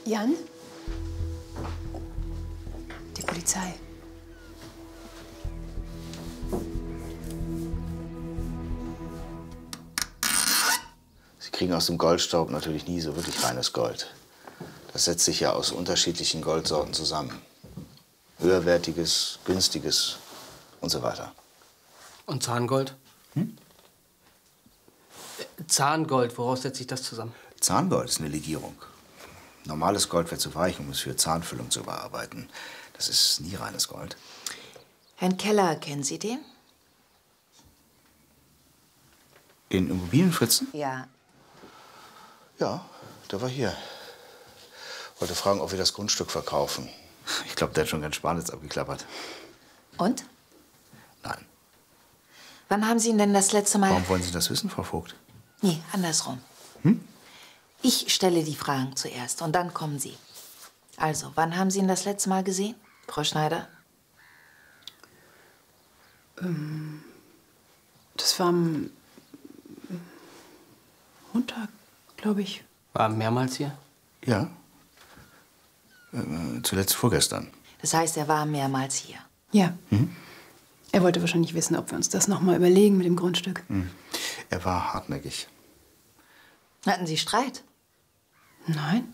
Jan? Die Polizei. Sie kriegen aus dem Goldstaub natürlich nie so wirklich reines Gold. Das setzt sich ja aus unterschiedlichen Goldsorten zusammen. Höherwertiges, günstiges und so weiter. Und Zahngold? Zahngold, woraus setzt sich das zusammen? Zahngold ist eine Legierung. Normales Gold wird zu weich, um es für Zahnfüllung zu bearbeiten. Das ist nie reines Gold. Herrn Keller, kennen Sie den? Den Immobilienfritzen? Ja. Ja, der war hier. Wollte fragen, ob wir das Grundstück verkaufen. Ich glaube, der hat schon ganz Sparnitz abgeklappert. Und? Nein. Wann haben Sie ihn denn das letzte Mal... Warum wollen Sie das wissen, Frau Vogt? Nee, andersrum. Ich stelle die Fragen zuerst und dann kommen Sie. Also, wann haben Sie ihn das letzte Mal gesehen, Frau Schneider? Das war am Montag, glaube ich. War mehrmals hier? Ja. Zuletzt vorgestern. Das heißt, er war mehrmals hier. Ja. Er wollte wahrscheinlich wissen, ob wir uns das noch mal überlegen mit dem Grundstück. Er war hartnäckig. Hatten Sie Streit? Nein.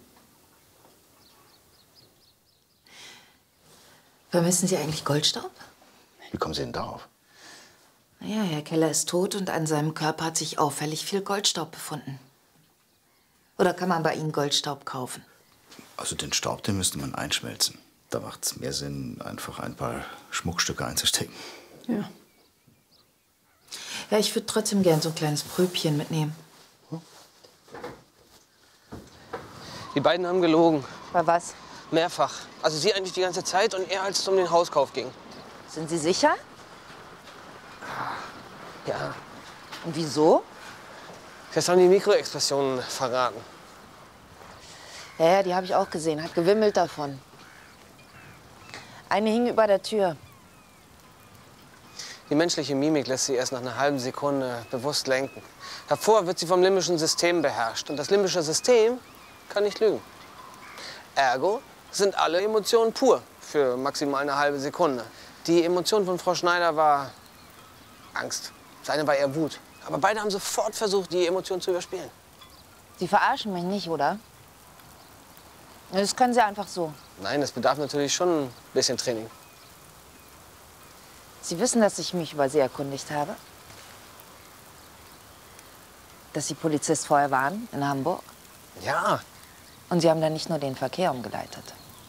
Vermissen Sie eigentlich Goldstaub? Wie kommen Sie denn darauf? Naja, Herr Keller ist tot und an seinem Körper hat sich auffällig viel Goldstaub befunden. Oder kann man bei Ihnen Goldstaub kaufen? Also den Staub, den müsste man einschmelzen. Da macht es mehr Sinn, einfach ein paar Schmuckstücke einzustecken. Ja. Ja, ich würde trotzdem gern so ein kleines Pröbchen mitnehmen. Die beiden haben gelogen. Bei was? Mehrfach. Also sie eigentlich die ganze Zeit und er, als es um den Hauskauf ging. Sind Sie sicher? Ja. Und wieso? Das haben die Mikroexpressionen verraten. Ja, die habe ich auch gesehen. Hat gewimmelt davon. Eine hing über der Tür. Die menschliche Mimik lässt sie erst nach einer halben Sekunde bewusst lenken. Davor wird sie vom limbischen System beherrscht. Und das limbische System kann nicht lügen. Ergo sind alle Emotionen pur für maximal eine halbe Sekunde. Die Emotion von Frau Schneider war Angst. Seine war eher Wut. Aber beide haben sofort versucht, die Emotion zu überspielen. Sie verarschen mich nicht, oder? Das können Sie einfach so. Nein, das bedarf natürlich schon ein bisschen Training. Sie wissen, dass ich mich über Sie erkundigt habe? Dass Sie Polizist vorher waren in Hamburg? Ja. Und Sie haben dann nicht nur den Verkehr umgeleitet?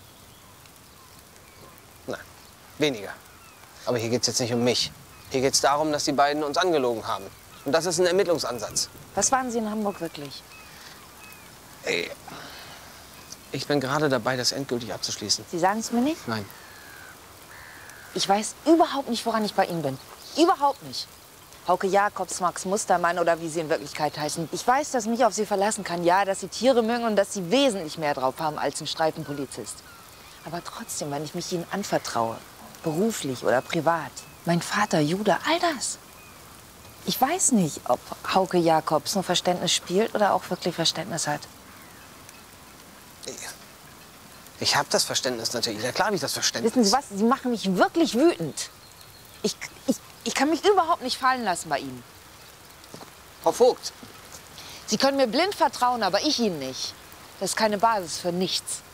Nein, weniger. Aber hier geht es jetzt nicht um mich. Hier geht es darum, dass die beiden uns angelogen haben. Und das ist ein Ermittlungsansatz. Was waren Sie in Hamburg wirklich? Ey, ich bin gerade dabei, das endgültig abzuschließen. Sie sagen es mir nicht? Nein. Ich weiß überhaupt nicht, woran ich bei Ihnen bin. Überhaupt nicht. Hauke Jacobs, Max Mustermann oder wie Sie in Wirklichkeit heißen. Ich weiß, dass ich mich auf Sie verlassen kann. Ja, dass Sie Tiere mögen und dass Sie wesentlich mehr drauf haben als ein Streifenpolizist. Aber trotzdem, wenn ich mich Ihnen anvertraue, beruflich oder privat, mein Vater, Jude, all das. Ich weiß nicht, ob Hauke Jacobs nur Verständnis spielt oder auch wirklich Verständnis hat. Ich habe das Verständnis natürlich. Ja, klar habe ich das Verständnis. Wissen Sie was? Sie machen mich wirklich wütend. Ich kann mich überhaupt nicht fallen lassen bei Ihnen. Frau Vogt. Sie können mir blind vertrauen, aber ich Ihnen nicht. Das ist keine Basis für nichts.